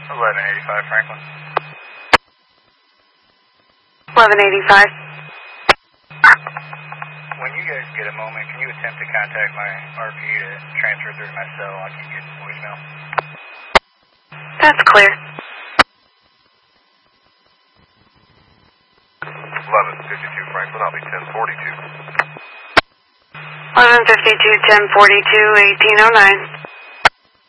1185 Franklin. 1185. When you guys get a moment, can you attempt to contact my RP to transfer through to my cell? I keep getting voicemail. That's clear. 1152 Franklin, I'll be 1042. 1152, 1042, 1809.